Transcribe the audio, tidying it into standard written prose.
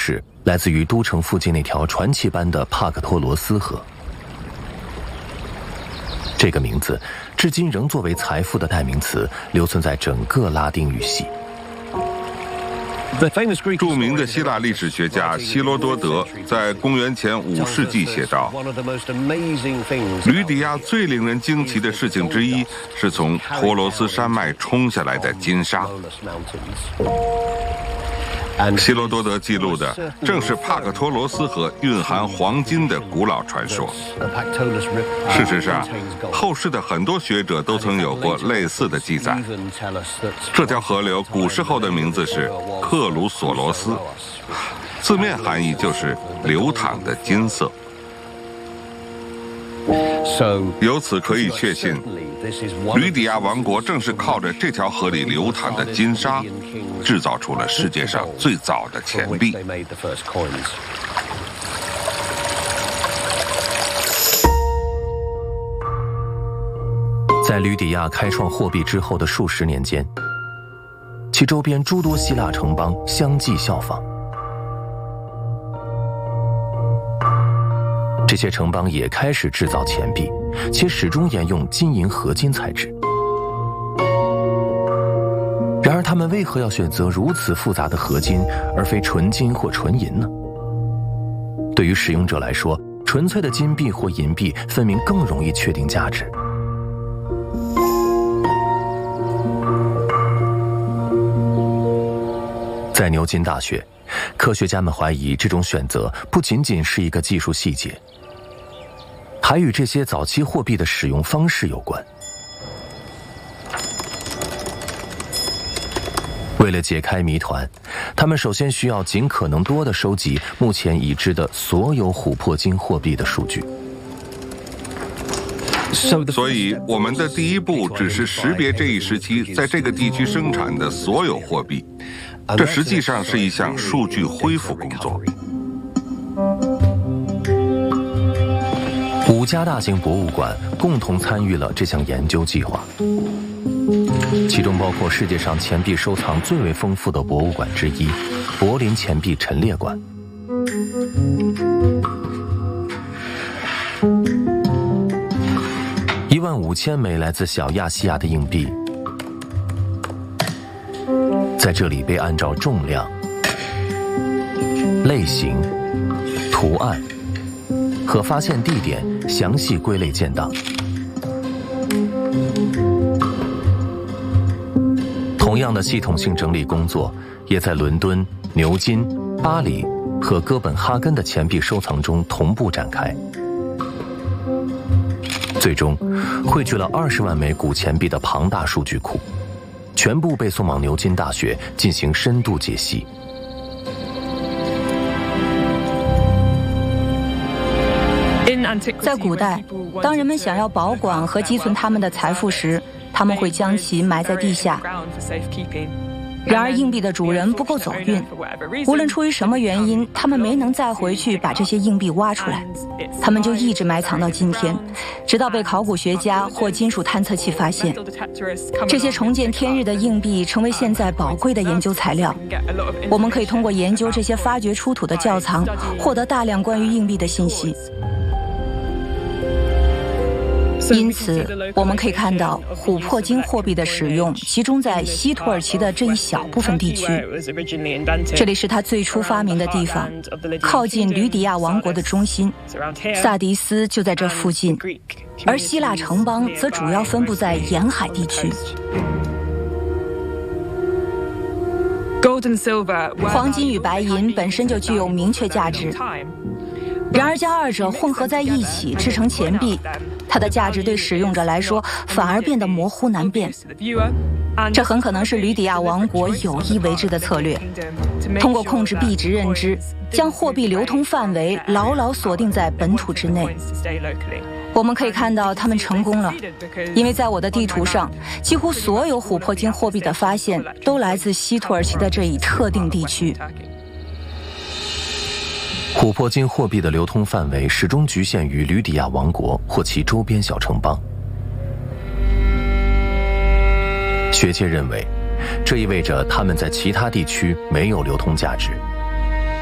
式来自于都城附近那条传奇般的帕克托罗斯河。这个名字至今仍作为财富的代名词留存在整个拉丁语系。 著名的希腊历史学家希罗多德在公元前5世纪写道：吕底亚最令人惊奇的事情之一是从托罗斯山脉冲下来的金沙。希罗多德记录的正是帕克托罗斯河蕴含黄金的古老传说。事实上，后世的很多学者都曾有过类似的记载。这条河流古时候的名字是克鲁索罗斯，字面含义就是流淌的金色。由此可以确信，吕底亚王国正是靠着这条河里流淌的金沙，制造出了世界上最早的钱币。 在吕底亚开创货币之后的数十年间，其周边诸多希腊城邦相继效仿。这些城邦也开始制造钱币，且始终沿用金银合金材质。然而，他们为何要选择如此复杂的合金，而非纯金或纯银呢？对于使用者来说，纯粹的金币或银币分明更容易确定价值。在牛津大学，科学家们怀疑这种选择不仅仅是一个技术细节，还与这些早期货币的使用方式有关。为了解开谜团，他们首先需要尽可能多地收集目前已知的所有琥珀金货币的数据。 所以，我们的第一步只是识别这一时期在这个地区生产的所有货币。这实际上是一项数据恢复工作。 5家大型博物馆共同参与了这项研究计划，其中包括世界上钱币收藏最为丰富的博物馆之一——柏林钱币陈列馆。15000枚来自小亚细亚的硬币，在这里被按照重量、类型、图案和发现地点详细归类建档。同样的系统性整理工作也在伦敦、牛津、巴黎和哥本哈根的钱币收藏中同步展开。最终汇聚了20万枚古钱币的庞大数据库，全部被送往牛津大学进行深度解析。 在古代，当人们想要保管和积存他们的财富时，他们会将其埋在地下。然而，硬币的主人不够走运，无论出于什么原因，他们没能再回去把这些硬币挖出来，他们就一直埋藏到今天，直到被考古学家或金属探测器发现。这些重见天日的硬币成为现在宝贵的研究材料。我们可以通过研究这些发掘出土的窖藏，获得大量关于硬币的信息。因此，我们可以看到琥珀金货币的使用集中在西土耳其的这一小部分地区，这里是它最初发明的地方，靠近吕底亚王国的中心。萨迪斯就在这附近，而希腊城邦则主要分布在沿海地区。黄金与白银本身就具有明确价值，然而将二者混合在一起制成钱币，它的价值对使用者来说反而变得模糊难辨。这很可能是吕底亚王国有意为之的策略，通过控制币值认知，将货币流通范围牢牢锁定在本土之内。我们可以看到他们成功了，因为在我的地图上，几乎所有琥珀金货币的发现都来自西土耳其的这一特定地区。 琥珀金货币的流通范围始终局限于吕底亚王国或其周边小城邦。学界认为，这意味着它们在其他地区没有流通价值。